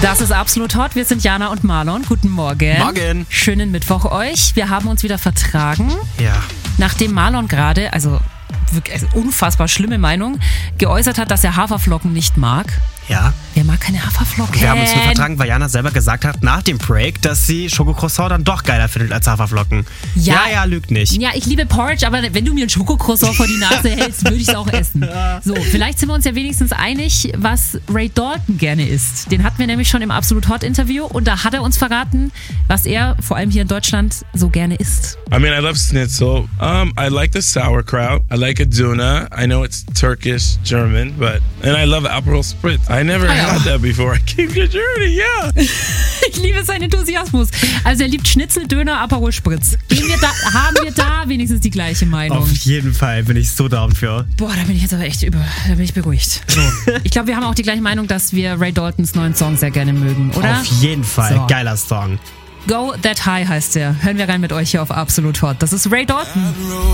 Das ist Absolut Hot. Wir sind Jana und Marlon. Guten Morgen. Morgen. Schönen Mittwoch euch. Wir haben uns wieder vertragen. Ja. Nachdem Marlon gerade, also wirklich unfassbar schlimme Meinung, geäußert hat, dass er Haferflocken nicht mag. Ja. Wer mag keine Haferflocken? Wir haben uns nur vertragen, weil Jana selber gesagt hat, nach dem Break, dass sie Schokocroissant dann doch geiler findet als Haferflocken. Ja, lügt nicht. Ja, ich liebe Porridge, aber wenn du mir ein Schokocroissant vor die Nase hältst, würde ich es auch essen. So, vielleicht sind wir uns ja wenigstens einig, was Ray Dalton gerne isst. Den hatten wir nämlich schon im Absolut Hot Interview und da hat er uns verraten, was er vor allem hier in Deutschland so gerne isst. I mean, I love schnitzel. I like the sauerkraut. I like a duna. I know it's Turkish, German, and I love Aperol Spritz. I never had that before. I keep your journey, yeah. Ich liebe seinen Enthusiasmus. Also er liebt Schnitzel, Döner, Aperol Spritz. Haben wir da wenigstens die gleiche Meinung? Auf jeden Fall bin ich so down für. Boah, da bin ich jetzt aber echt da bin ich beruhigt. So. Ich glaube, wir haben auch die gleiche Meinung, dass wir Ray Daltons neuen Song sehr gerne mögen, oder? Auf jeden Fall. So. Geiler Song. Go That High heißt der. Hören wir rein mit euch hier auf Absolut Hot. Das ist Ray Dalton.